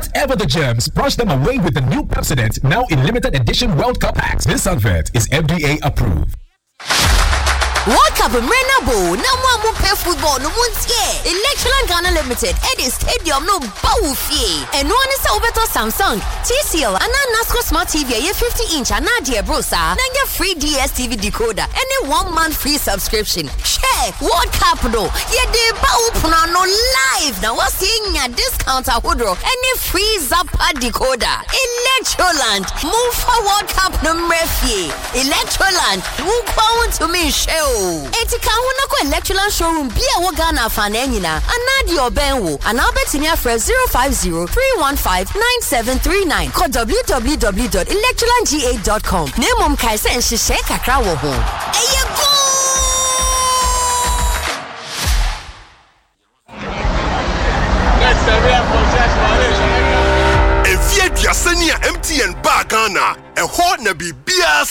Whatever the germs, brush them away with the new Pepsodent, now in limited edition World Cup packs. This advert is FDA approved. World Cup Renabo, no more pay football, no one's here. Electron Ghana Limited, Eddie Stadium, no Bowfie. And one is over to Samsung, TCL, and NASCO Smart TV, a 50-inch, and Nadia Brosa, then your free DSTV decoder, and a 1 month free subscription. Share World Cup, though. Yeah, the Bowpuna no live. Now, what's seeing a discount at Woodrow, and a free Zappa decoder. Electroland, move for World Cup no Murphy. Electroland, move on to me, show. Etika wona ko Electroland showroom bia wo Ghana fan anyina anadi obenwo anabetinia for 050-315-9739 call www.electrolandga.com nemom kai se nhihye kakra wo ho eyego If you just send your MTN back Ghana, a hot na bibia